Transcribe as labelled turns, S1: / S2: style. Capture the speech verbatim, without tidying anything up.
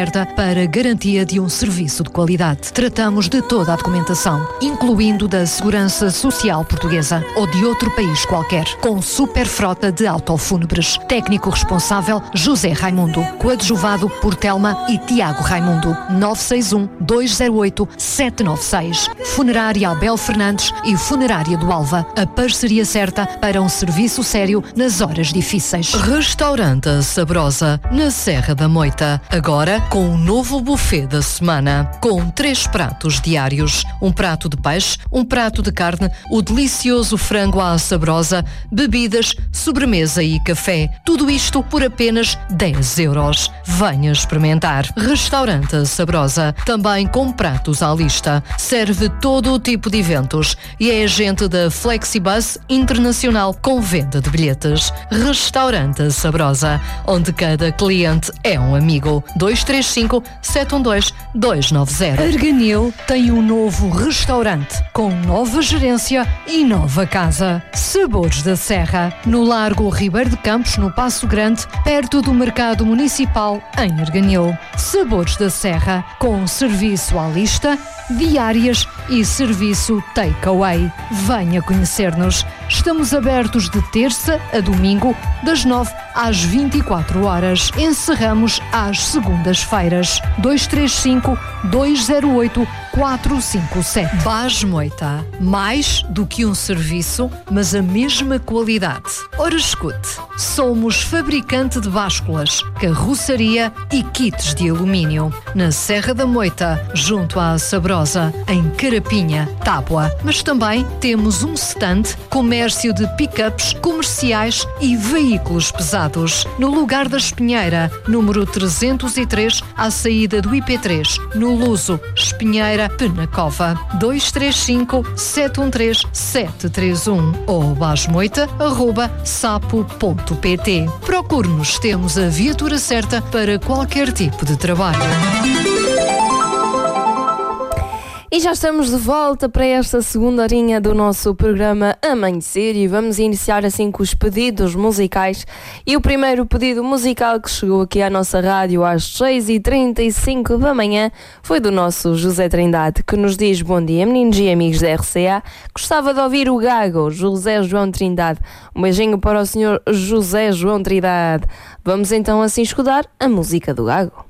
S1: certa para garantia de um serviço de qualidade. Tratamos de toda a documentação, incluindo da Segurança Social Portuguesa ou de outro país qualquer, com super frota de autofúnebres. Técnico responsável José Raimundo, coadjuvado por Telma e Tiago Raimundo. nove seis um, dois zero oito, sete nove seis. Funerária Abel Fernandes e Funerária do Alva. A parceria certa para um serviço sério nas horas difíceis. Restaurante Sabrosa, na Serra da Moita. Agora com um novo buffet da semana. Com três pratos diários. Um prato de peixe, um prato de carne, o delicioso frango à sabrosa, bebidas, sobremesa e café. Tudo isto por apenas dez euros. Venha experimentar. Restaurante Sabrosa, também com pratos à lista. Serve todo o tipo de eventos e é agente da Flexibus Internacional com venda de bilhetes. Restaurante Sabrosa, onde cada cliente é um amigo. dois três cinco, sete um dois, dois nove zero. Arganil tem um novo restaurante com nova gerência e nova casa. Sabores da Serra, no Largo Ribeiro de Campos, no Paço Grande, perto do Mercado Municipal, em Arganil. Sabores da Serra, com serviço à lista, diárias e serviço takeaway. Venha conhecer-nos. Estamos abertos de terça a domingo, das nove às vinte e quatro horas. Encerramos às segundas-feiras. dois três cinco, dois zero oito, quatro cinco sete. Bás Moita. Mais do que um serviço, mas a mesma qualidade. Ora, escute. Somos fabricante de básculas, carroçaria e kits de alumínio. Na Serra da Moita, junto à Sabrosa, em Carapinha, Tábua. Mas também temos um stand, comércio de pick-ups comerciais e veículos pesados. No lugar da Espinheira, número trezentos e três, à saída do I P três, no Luso, Espinheira, Penacova. dois três cinco, sete um três, sete três um ou basmoita arroba sapo ponto pt. Procure-nos, temos a viatura certa para qualquer tipo de trabalho.
S2: E já estamos de volta para esta segunda horinha do nosso programa Amanhecer e vamos iniciar assim com os pedidos musicais. E o primeiro pedido musical que chegou aqui à nossa rádio às seis e trinta e cinco da manhã foi do nosso José Trindade, que nos diz: bom dia meninos e amigos da R C A, gostava de ouvir o Gago, José João Trindade. Um beijinho para o senhor José João Trindade. Vamos então assim escutar a música do Gago.